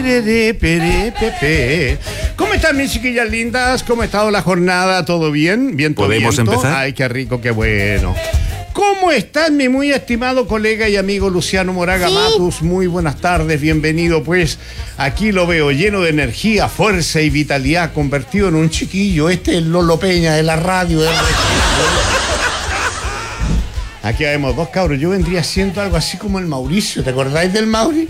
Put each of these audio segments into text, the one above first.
Perere, pere, pepe. ¿Cómo están mis chiquillas lindas? ¿Cómo ha estado la jornada? ¿Todo bien? ¿Viento, ¿Podemos viento? empezar? Ay, qué rico, qué bueno. ¿Cómo están, mi muy estimado colega y amigo Luciano Moraga Matus? Muy buenas tardes, bienvenido. Pues aquí lo veo lleno de energía, fuerza y vitalidad, convertido en un chiquillo. Este es el Lolo Peña de la radio. Aquí vemos dos cabros. Yo vendría siendo algo así como el Mauricio. ¿Te acordáis del Mauri?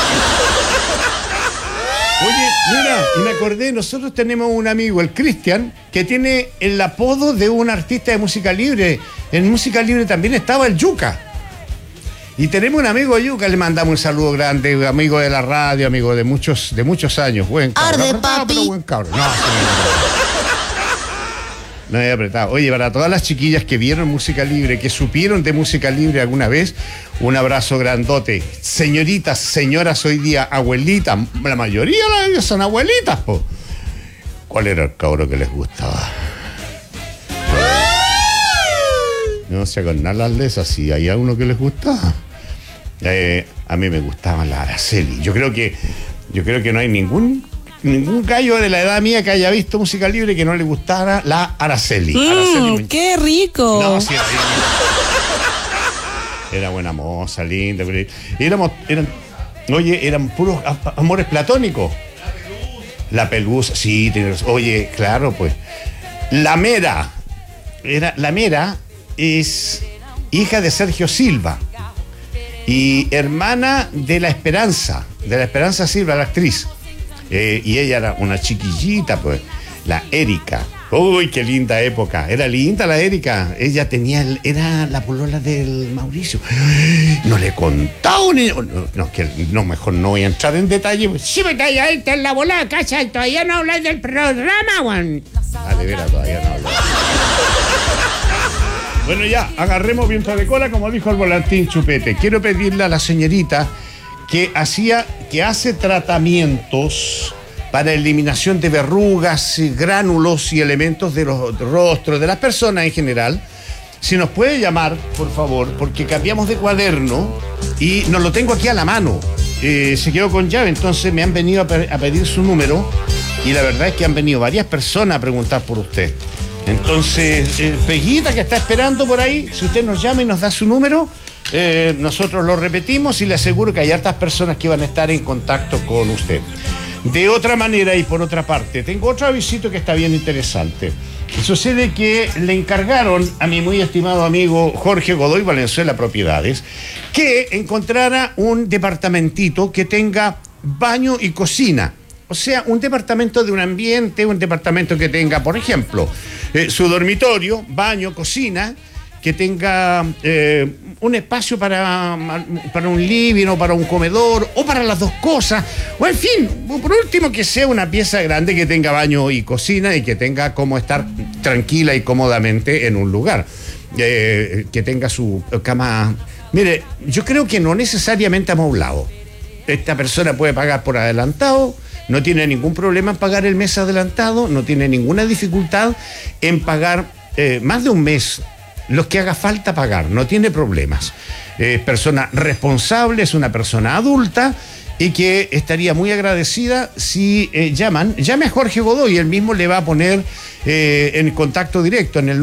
Oye, mira, y me acordé, nosotros tenemos un amigo, el Cristian, que tiene el apodo de un artista de música libre. En música libre también estaba el Yuca. Y tenemos un amigo Yuca, le mandamos un saludo grande, amigo de la radio, amigo de muchos años. Buen cabro. Arde, Apretado, papi. pero buen cabro. No he apretado. Oye, para todas las chiquillas que vieron música libre, que supieron de música libre alguna vez, un abrazo grandote. Señoritas, señoras hoy día, abuelitas, la mayoría de ellos son abuelitas, po. ¿Cuál era el cabro que les gustaba? No sé, con nada de esas, si hay a uno que les gustaba. A mí me gustaba la Araceli. Yo creo que no hay ningún gallo de la edad mía que haya visto música libre que no le gustara la Araceli. Araceli ¡Qué rico! No, sí, era buena moza, linda. Eran puros amores platónicos. La Pelusa, sí, oye, claro, pues. La Mera es hija de Sergio Silva y hermana de la Esperanza Silva, la actriz. Y ella era una chiquillita, pues, la Erika. Uy, qué linda época. Era linda la Erika. Ella era la polola del Mauricio. No le he contado ni. No, mejor no voy a entrar en detalle. Sí, me está ya en la bola, cacha, todavía no habláis del programa, Juan. De veras, todavía no habláis. Bueno, ya, agarremos viento de cola, como dijo el volantín Chupete. Quiero pedirle a la señorita que hace tratamientos para eliminación de verrugas, gránulos y elementos de los rostros de las personas en general. Si nos puede llamar, por favor, porque cambiamos de cuaderno y no lo tengo aquí a la mano. Se quedó con llave, entonces me han venido a pedir su número y la verdad es que han venido varias personas a preguntar por usted. Entonces, Peguita, que está esperando por ahí, si usted nos llama y nos da su número, nosotros lo repetimos y le aseguro que hay hartas personas que van a estar en contacto con usted. De otra manera y por otra parte, tengo otro avisito que está bien interesante. Sucede que le encargaron a mi muy estimado amigo Jorge Godoy Valenzuela Propiedades que encontrara un departamentito que tenga baño y cocina. O sea, un departamento de un ambiente, un departamento que tenga, por ejemplo, su dormitorio, baño, cocina, que tenga un espacio para un living o para un comedor o para las dos cosas, o en fin, por último que sea una pieza grande que tenga baño y cocina y que tenga como estar tranquila y cómodamente en un lugar, que tenga su cama. Mire, yo creo que no necesariamente amoblado. Esta persona puede pagar por adelantado, no tiene ningún problema en pagar el mes adelantado, no tiene ninguna dificultad en pagar más de un mes los que haga falta pagar, no tiene problemas. Es persona responsable, es una persona adulta y que estaría muy agradecida si llame a Jorge Godoy, él mismo le va a poner en contacto directo en el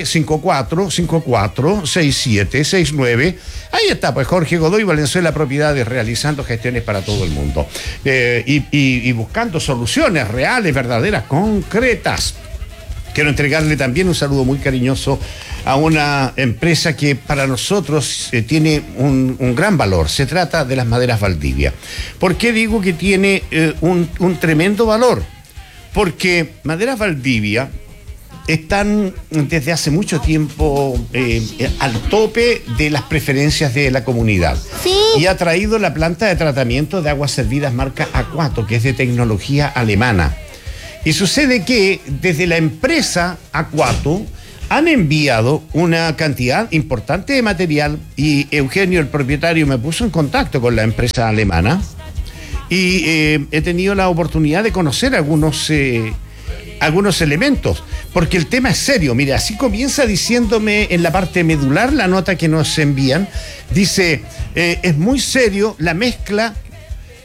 954-54-6769. Ahí está, pues Jorge Godoy Valenzuela Propiedades, realizando gestiones para todo el mundo y buscando soluciones reales, verdaderas, concretas. Quiero entregarle también un saludo muy cariñoso a una empresa que para nosotros tiene un gran valor. Se trata de las Maderas Valdivia. ¿Por qué digo que tiene un tremendo valor? Porque Maderas Valdivia están desde hace mucho tiempo al tope de las preferencias de la comunidad. Sí. Y ha traído la planta de tratamiento de aguas servidas marca Aquato, que es de tecnología alemana. Y sucede que desde la empresa Aquato han enviado una cantidad importante de material y Eugenio, el propietario, me puso en contacto con la empresa alemana y he tenido la oportunidad de conocer algunos elementos, porque el tema es serio. Mira, así comienza diciéndome en la parte medular la nota que nos envían. Dice, es muy serio la mezcla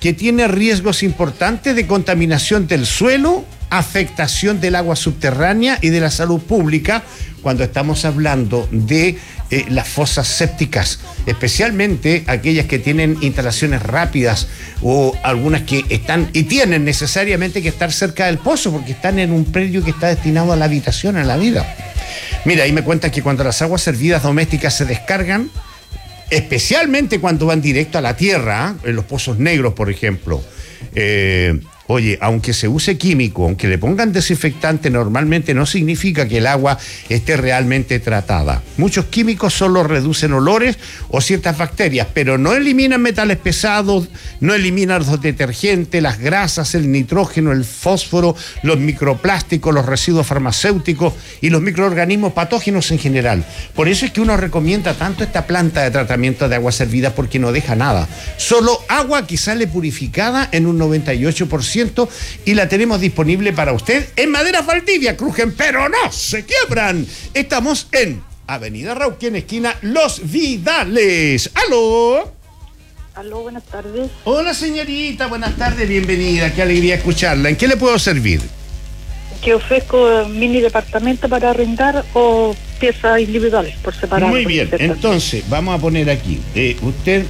que tiene riesgos importantes de contaminación del suelo, afectación del agua subterránea y de la salud pública cuando estamos hablando de las fosas sépticas, especialmente aquellas que tienen instalaciones rápidas o algunas que están y tienen necesariamente que estar cerca del pozo porque están en un predio que está destinado a la habitación, a la vida. Mira, ahí me cuentan que cuando las aguas servidas domésticas se descargan, especialmente cuando van directo a la tierra, en los pozos negros, por ejemplo, oye, aunque se use químico, aunque le pongan desinfectante, normalmente no significa que el agua esté realmente tratada. Muchos químicos solo reducen olores o ciertas bacterias, pero no eliminan metales pesados, no eliminan los detergentes, las grasas, el nitrógeno, el fósforo, los microplásticos, los residuos farmacéuticos y los microorganismos patógenos en general. Por eso es que uno recomienda tanto esta planta de tratamiento de agua servida porque no deja nada. Solo agua que sale purificada en un 98%. Y la tenemos disponible para usted en Maderas Valdivia. Crujen, pero no se quiebran. Estamos en Avenida Rauquén, esquina Los Vidales. ¡Aló! Aló, buenas tardes. Hola, señorita, buenas tardes, bienvenida. Qué alegría escucharla. ¿En qué le puedo servir? Que ofrezco mini departamento para arrendar o piezas individuales por separado. Muy bien, entonces vamos a poner aquí. Usted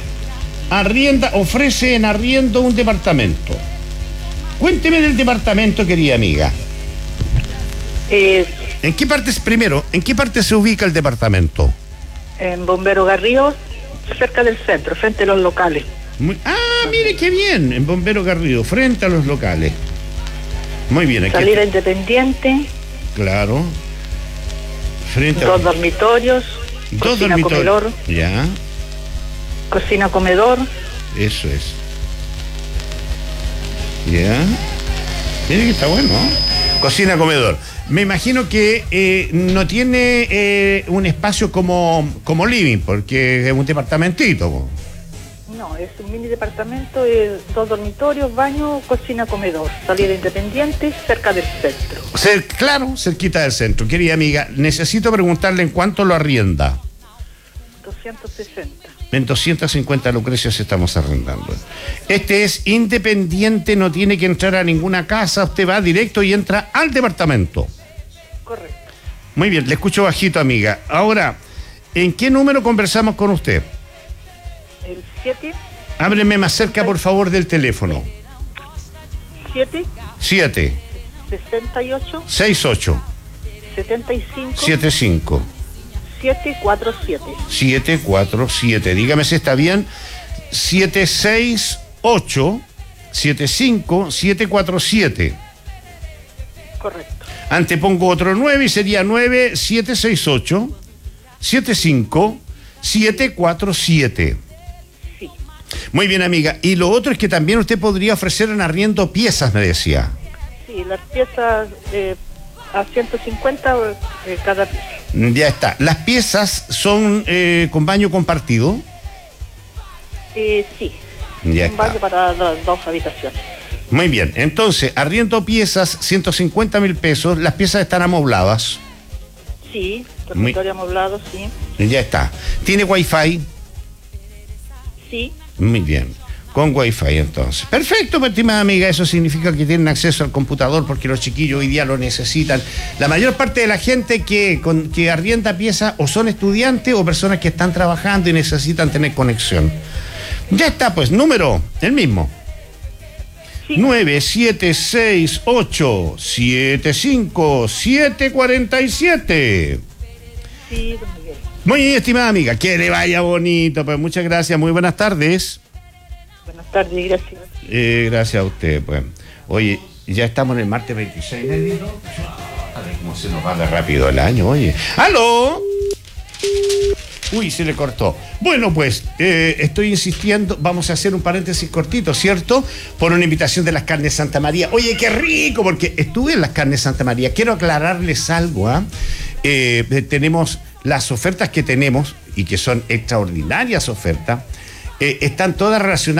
ofrece en arriendo un departamento. Cuénteme del departamento, querida amiga. ¿En qué parte se ubica el departamento? En Bombero Garrío, cerca del centro, frente a los locales. Mire qué bien, en Bombero Garrido, frente a los locales. Muy bien. Aquí salida independiente. Claro. Dos dormitorios. Cocina, comedor. Ya. Cocina, comedor. Eso es. Ya. Tiene que estar bueno, ¿no? Cocina, comedor. Me imagino que no tiene un espacio como living, porque es un departamentito. No, es un mini departamento, dos dormitorios, baño, cocina, comedor. Salida independiente, cerca del centro. Claro, cerquita del centro. Querida amiga, necesito preguntarle en cuánto lo arrienda. 260. En 250 lucrecias estamos arrendando. Este es independiente, no tiene que entrar a ninguna casa, usted va directo y entra al departamento. Correcto. Muy bien, le escucho bajito, amiga. Ahora, ¿en qué número conversamos con usted? El 7. Ábreme más cerca, por favor, del teléfono. 7. 68. 68. 75. 75. 747. 747. Dígame si está bien. 768 75 747. Correcto. Antepongo otro 9 y sería 9768 75 747. Sí. Muy bien, amiga. Y lo otro es que también usted podría ofrecer en arriendo piezas, me decía. Sí, las piezas a 150 cada pieza. Ya está. ¿Las piezas son con baño compartido? Sí. Ya un baño para dos habitaciones. Muy bien. Entonces, arriendo piezas, 150.000 pesos. Las piezas están amobladas. Sí, dormitorio amoblado, sí. Ya está. ¿Tiene wifi? Sí. Muy bien. Con wifi, entonces. Perfecto, mi estimada amiga. Eso significa que tienen acceso al computador porque los chiquillos hoy día lo necesitan. La mayor parte de la gente que arrienda piezas o son estudiantes o personas que están trabajando y necesitan tener conexión. Ya está, pues, número, el mismo. Sí. 9768 75 747. Sí, don Miguel. Muy bien, estimada amiga. Que le vaya bonito. Pues muchas gracias. Muy buenas tardes. Buenas tardes, gracias. Gracias a usted, pues. Oye, ya estamos en el martes 26, ¿no? A ver cómo se nos va de rápido el año, oye. ¡Aló! Uy, se le cortó. Bueno, pues, estoy insistiendo, vamos a hacer un paréntesis cortito, ¿cierto? Por una invitación de las Carnes Santa María. Oye, qué rico, porque estuve en las Carnes Santa María. Quiero aclararles algo, ¿ah? Tenemos las ofertas que tenemos, y que son extraordinarias ofertas, están todas relacionadas